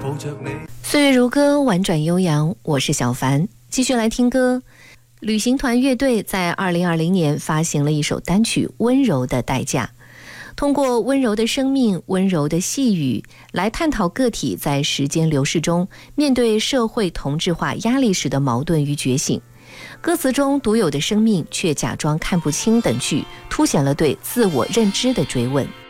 岁月如歌，婉转悠扬，我是小凡，继续来听歌。旅行团乐队在2020年发行了一首单曲《温柔的代价》，通过温柔的生命、温柔的细语来探讨个体在时间流逝中面对社会同质化压力时的矛盾与觉醒。歌词中独有的生命却假装看不清等句，凸显了对自我认知的追问。